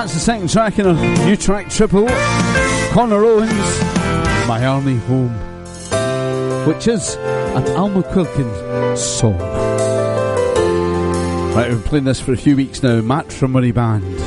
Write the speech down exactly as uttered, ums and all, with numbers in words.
That's the second track in a new track triple. Conor Owens, My Army Home, which is an Alma Quilkin song. Right, we've been playing this for a few weeks now. Matrimony Band.